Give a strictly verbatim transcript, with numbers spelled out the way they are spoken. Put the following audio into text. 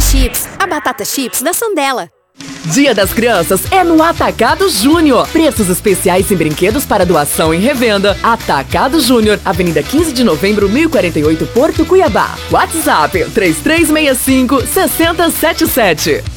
Chips, a batata chips da Sandela. Dia das Crianças é no Atacado Júnior. Preços especiais em brinquedos para doação e revenda. Atacado Júnior, Avenida quinze de Novembro, mil e quarenta e oito, Porto, Cuiabá. WhatsApp três três seis cinco, seis zero sete sete.